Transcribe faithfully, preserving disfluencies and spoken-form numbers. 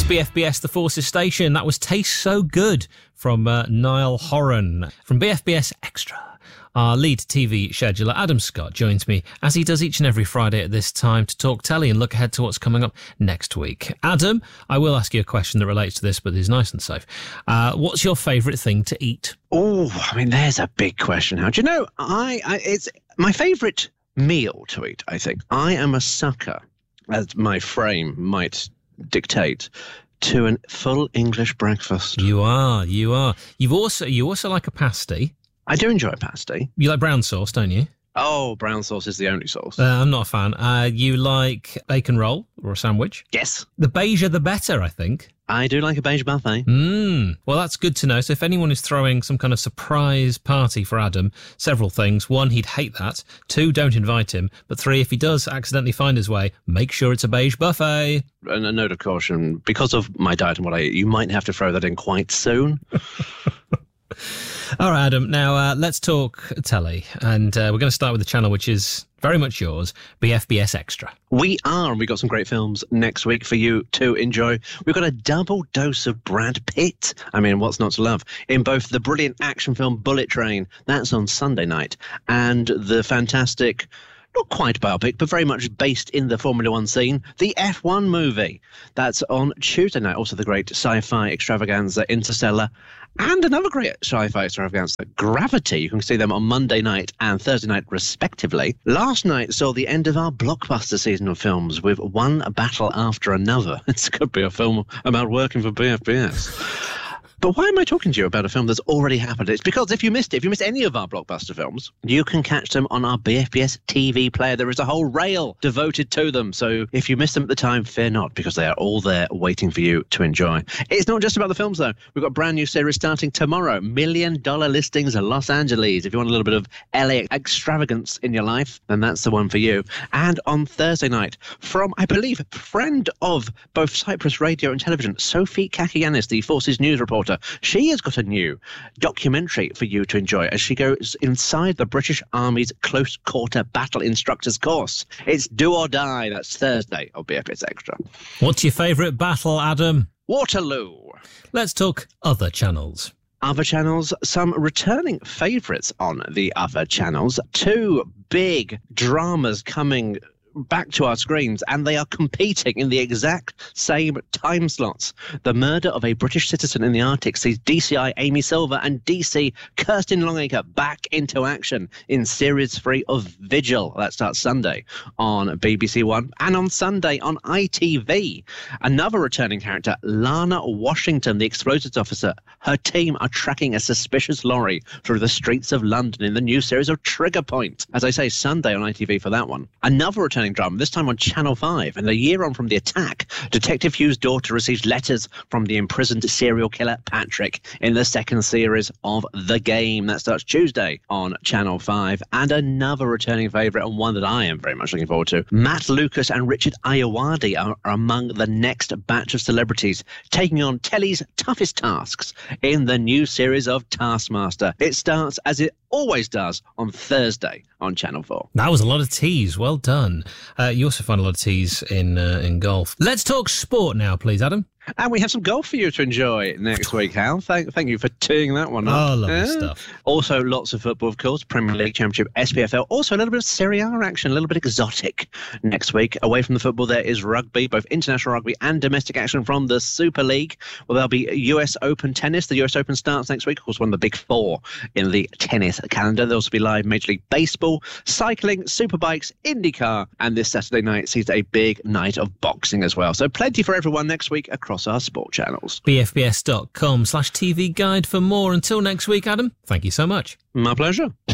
B F B S The Forces Station. That was Taste So Good from uh, Niall Horan. From B F B S Extra, our lead T V scheduler Adam Scott joins me as he does each and every Friday at this time to talk telly and look ahead to what's coming up next week. Adam, I will ask you a question that relates to this but is nice and safe. Uh, what's your favourite thing to eat? Oh, I mean, there's a big question now. Do you know, I, I it's my favourite meal to eat, I think. I am a sucker, as my frame might dictate, to a full English breakfast. You are, you are. You've also, you also like a pasty. I do enjoy a pasty. You like brown sauce, don't you? Oh, brown sauce is the only sauce. Uh, I'm not a fan. Uh, you like bacon roll or a sandwich? Yes. The beiger the better, I think. I do like a beige buffet. Mm. Well, that's good to know. So if anyone is throwing some kind of surprise party for Adam, several things. One, he'd hate that. Two, don't invite him. But three, if he does accidentally find his way, make sure it's a beige buffet. And a note of caution, because of my diet and what I eat, you might have to throw that in quite soon. All right, Adam. Now, uh, let's talk telly. And uh, we're going to start with the channel which is very much yours, B F B S Extra. We are, and we've got some great films next week for you to enjoy. We've got a double dose of Brad Pitt. I mean, what's not to love? In both the brilliant action film Bullet Train, that's on Sunday night, and the fantastic, not quite biopic, but very much based in the Formula One scene, the F one movie. That's on Tuesday night. Also the great sci-fi extravaganza Interstellar, and another great sci-fi extravaganza, Gravity. You can see them on Monday night and Thursday night, respectively. Last night saw the end of our blockbuster season of films with One Battle After Another. This could be a film about working for B F B S. But why am I talking to you about a film that's already happened? It's because if you missed it, if you missed any of our blockbuster films, you can catch them on our B F B S T V player. There is a whole rail devoted to them. So if you missed them at the time, fear not, because they are all there waiting for you to enjoy. It's not just about the films, though. We've got a brand new series starting tomorrow, Million Dollar Listings of Los Angeles. If you want a little bit of L A extravagance in your life, then that's the one for you. And on Thursday night, from, I believe, friend of both Cyprus Radio and Television, Sophie Kakianis, the Forces News reporter, she has got a new documentary for you to enjoy as she goes inside the British Army's Close Quarter Battle Instructors course. It's Do or Die. That's Thursday on B F B S Extra. What's your favourite battle, Adam? Waterloo. Let's talk other channels. Other channels, some returning favourites on the other channels. Two big dramas coming back to our screens, and they are competing in the exact same time slots. The murder of a British citizen in the Arctic sees D C I Amy Silver and D C Kirsten Longacre back into action in series three of Vigil. That starts Sunday on B B C One, and on Sunday on I T V. Another returning character, Lana Washington, the explosives officer. Her team are tracking a suspicious lorry through the streets of London in the new series of Trigger Point. As I say, Sunday on I T V for that one. Another returning drama, this time on Channel five, and a year on from the attack, Detective Hugh's daughter receives letters from the imprisoned serial killer Patrick in the second series of The Game. That starts Tuesday on Channel five. And another returning favourite, and one that I am very much looking forward to, Matt Lucas and Richard Ayoade are, are among the next batch of celebrities taking on telly's toughest tasks in the new series of Taskmaster. It starts, as it always does, on Thursday on Channel four. That was a lot of teas. Well done. Uh, you also find a lot of teas in uh, in golf. Let's talk sport now, please, Adam. And we have some golf for you to enjoy next week, Hal. Thank, thank you for teeing that one up. Oh, lovely yeah. stuff. Also, lots of football, of course. Premier League, Championship, S P F L. Also, a little bit of Serie A action, a little bit exotic next week. Away from the football, there is rugby, both international rugby and domestic action from the Super League. Well, there'll be U S Open tennis. The U S Open starts next week. Of course, one of the big four in the tennis calendar. There'll also be live Major League Baseball, cycling, superbikes, IndyCar, and this Saturday night sees a big night of boxing as well. So plenty for everyone next week across our sport channels. B F B S dot com slash T V guide for more. Until next week, Adam, thank you so much. My pleasure.